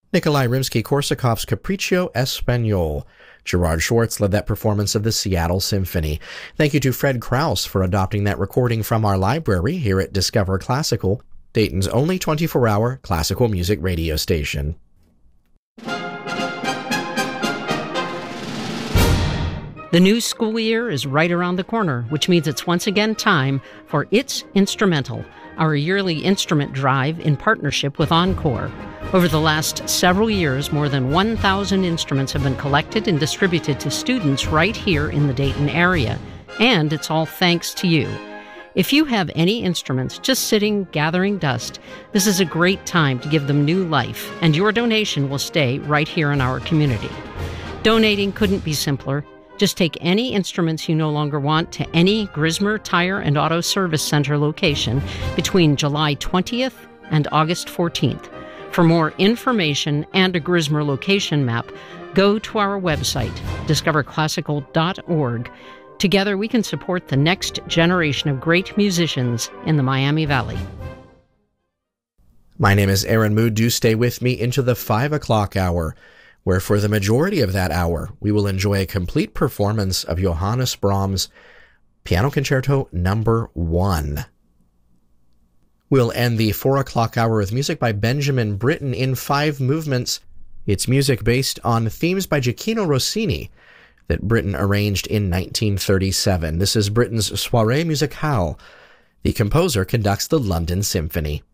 Nikolai Rimsky-Korsakov's Capriccio Espagnol. Gerard Schwartz led that performance of the Seattle Symphony. Thank you to Fred Krause for adopting that recording from our library here at Discover Classical, Dayton's only 24-hour classical music radio station. The new school year is right around the corner, which means it's once again time for It's Instrumental, our yearly instrument drive in partnership with Encore. Over the last several years, more than 1,000 instruments have been collected and distributed to students right here in the Dayton area. And it's all thanks to you. If you have any instruments just sitting, gathering dust, this is a great time to give them new life, and your donation will stay right here in our community. Donating couldn't be simpler. Just take any instruments you no longer want to any Grismer Tire and Auto Service Center location between July 20th and August 14th. For more information and a Grismer location map, go to our website, discoverclassical.org. Together we can support the next generation of great musicians in the Miami Valley. My name is Aaron Mood. Do stay with me into the 5 o'clock hour, where for the majority of that hour, we will enjoy a complete performance of Johannes Brahms' Piano Concerto No. 1. We'll end the 4 o'clock hour with music by Benjamin Britten in 5 movements. It's music based on themes by Gioacchino Rossini that Britten arranged in 1937. This is Britten's Soirée Musicale. The composer conducts the London Symphony.